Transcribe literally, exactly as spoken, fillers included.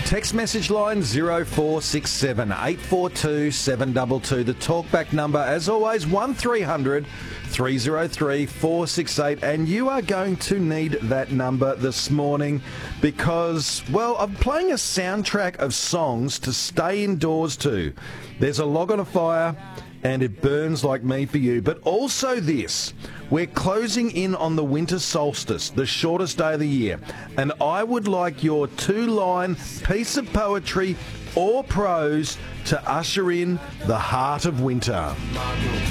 Text message line zero four six seven, eight four two, seven two two. The talkback number, as always, one three hundred, three oh three, four six eight. And you are going to need that number this morning because, well, I'm playing a soundtrack of songs to stay indoors to. There's a log on a fire and it burns like me for you. But also this, we're closing in on the winter solstice, the shortest day of the year. And I would like your two-line piece of poetry or prose to usher in the heart of winter.